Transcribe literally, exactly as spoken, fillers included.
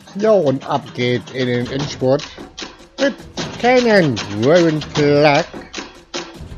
Jo, und ab geht's in den Endspurt mit Cannon Raven Plug.